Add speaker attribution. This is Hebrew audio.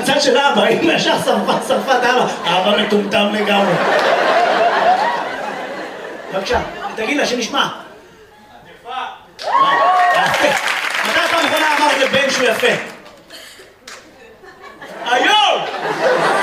Speaker 1: מהצד של אבא, אמא ישר שרפה את אבא. אבא מטומטם לגמרי. בבקשה, תגיד לה שנשמע. יפה. מתי פעם אחרונה אמרת לבן שהוא יפה?